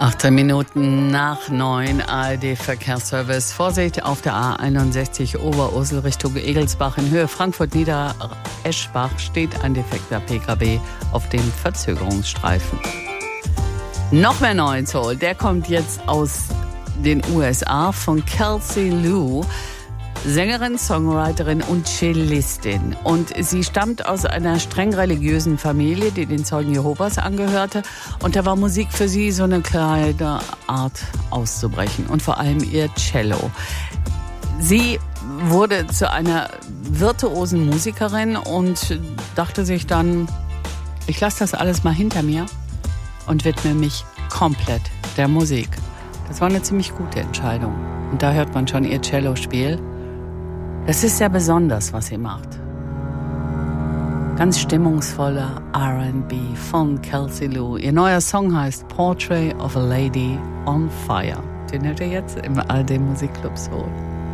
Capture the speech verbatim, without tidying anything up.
achtzehn Minuten nach neun, A R D-Verkehrsservice. Vorsicht auf der A einundsechzig Oberursel Richtung Egelsbach in Höhe Frankfurt-Nieder-Eschbach steht ein defekter P K W auf dem Verzögerungsstreifen. Noch mehr neuen Soul, der kommt jetzt aus den U S A von Kelsey Lou. Sängerin, Songwriterin und Cellistin. Und sie stammt aus einer streng religiösen Familie, die den Zeugen Jehovas angehörte. Und da war Musik für sie so eine kleine Art auszubrechen. Und vor allem ihr Cello. Sie wurde zu einer virtuosen Musikerin und dachte sich dann, ich lasse das alles mal hinter mir und widme mich komplett der Musik. Das war eine ziemlich gute Entscheidung. Und da hört man schon ihr Cello-Spiel. Das ist sehr besonders, was sie macht. Ganz stimmungsvoller R and B von Kelsey Lou. Ihr neuer Song heißt Portrait of a Lady on Fire. Den hört ihr jetzt im A R D Musikclub Soul.